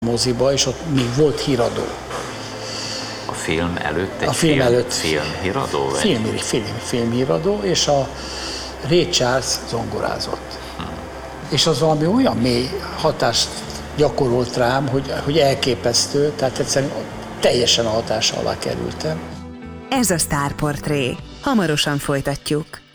moziba, és ott még volt híradó. A film előtt A film előtt filmhíradó? Filmhíradó, és a Ray Charles zongorázott. És az valami olyan mély hatást gyakorolt rám, hogy elképesztő, tehát egyszerűen teljesen a hatása alá kerültem. Ez a Sztárportré. Hamarosan folytatjuk.